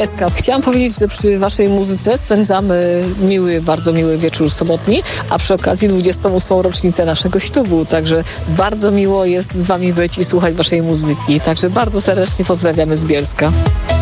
Bielska. Chciałam powiedzieć, że przy waszej muzyce spędzamy bardzo miły wieczór sobotni, a przy okazji 28. rocznicę naszego ślubu, także bardzo miło jest z wami być i słuchać waszej muzyki. Także bardzo serdecznie pozdrawiamy z Bielska.